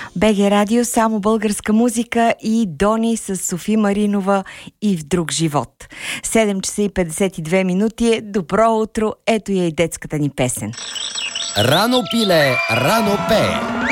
БГ Радио, само българска музика и Дони с Софи Маринова и в друг живот. 7 часа и 52 минути. Добро утро, ето я и детската ни песен. Рано пиле, рано пее.